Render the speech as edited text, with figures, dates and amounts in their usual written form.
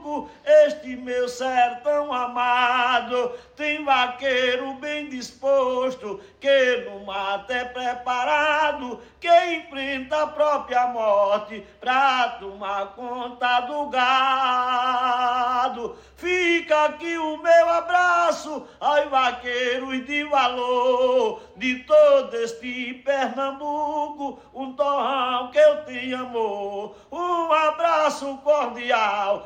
Pernambuco, este meu sertão amado. Tem vaqueiro bem disposto, que no mato é preparado, que enfrenta a própria morte pra tomar conta do gado. Fica aqui o meu abraço aos vaqueiros de valor de todo este Pernambuco, um torrão que eu tenho amor. Um abraço cordial